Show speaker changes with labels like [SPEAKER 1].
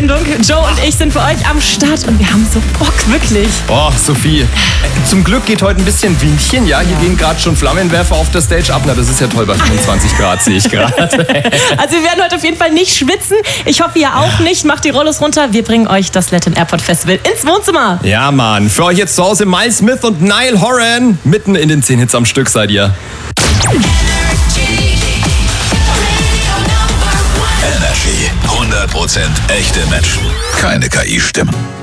[SPEAKER 1] Sendung. Joe und ich sind für euch am Start und wir haben so Bock, wirklich.
[SPEAKER 2] Oh, Sophie. Zum Glück geht heute ein bisschen Windchen. Ja, hier gehen gerade schon Flammenwerfer auf der Stage ab. Na, das ist ja toll bei 25 Grad, sehe ich gerade.
[SPEAKER 1] Also wir werden heute auf jeden Fall nicht schwitzen. Ich hoffe, ihr auch nicht. Macht die Rollos runter. Wir bringen euch das Latin Airport Festival ins Wohnzimmer.
[SPEAKER 2] Ja, Mann. Für euch jetzt zu Hause Miles Smith und Niall Horan. Mitten in den 10 Hits am Stück seid ihr.
[SPEAKER 3] Energy. 100% echte Menschen. Keine KI-Stimmen.